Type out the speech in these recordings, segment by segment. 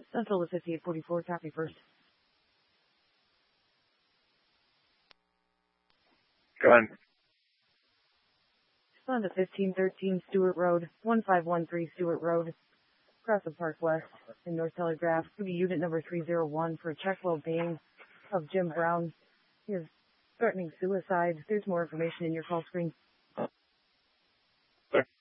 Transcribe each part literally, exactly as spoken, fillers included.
Central is fifty-eight forty-four, copy first. Go ahead. Respond to fifteen thirteen Stewart Road, one five one three Stewart Road, across the Park West in North Telegraph. Could be unit number three oh one for a check well-being of Jim Brown. He is threatening suicide. There's more information in your call screen. Sir.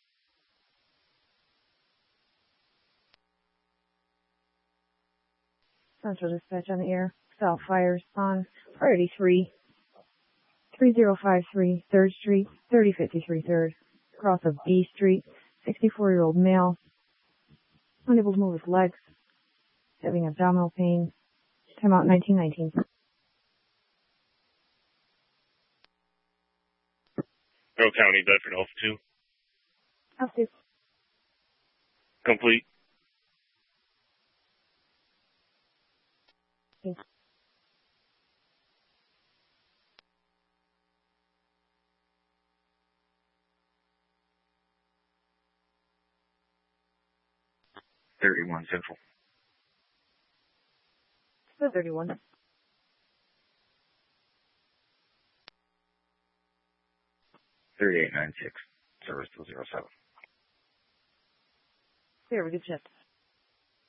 Central Dispatch on the air. South Fires on Priority three, three oh five three third Street, thirty fifty-three third, across of B Street, sixty-four-year-old male, unable to move his legs, having abdominal pain. Time out nineteen nineteen. Earl County, Bedford, Alpha two. Alpha two. Complete. Okay. thirty-one Central. thirty-one. thirty-eight ninety-six. Service two oh seven. There, we good shift.